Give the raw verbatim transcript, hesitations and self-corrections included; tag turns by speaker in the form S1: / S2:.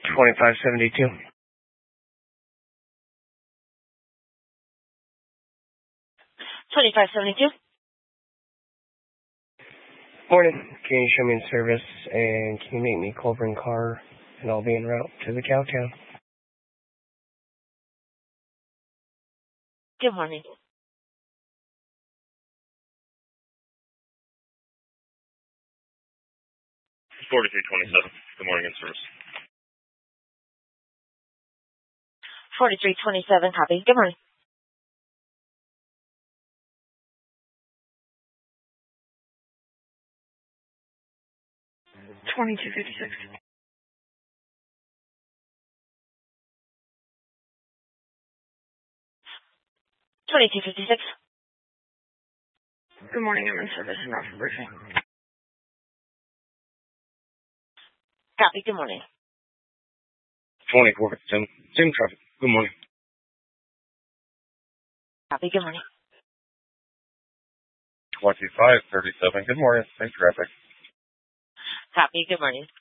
S1: twenty-five seventy-two.
S2: twenty-five seventy-two.
S1: Morning. Can you show me in service and can you meet me Colburn car and I'll be en route to the Cowtown?
S2: Good morning.
S3: forty-three twenty-seven. Good morning in service.
S2: forty-three twenty-seven, copy. Good morning.
S4: twenty-two fifty-six.
S2: twenty-two fifty-six.
S4: Good morning, I'm in service in Rockford Briefing.
S2: Copy, good morning.
S3: twenty-four fifty-seven. Same traffic. Good morning.
S2: Copy, good morning.
S3: twenty-five thirty-seven. Good morning. Same traffic.
S2: Copy, good morning.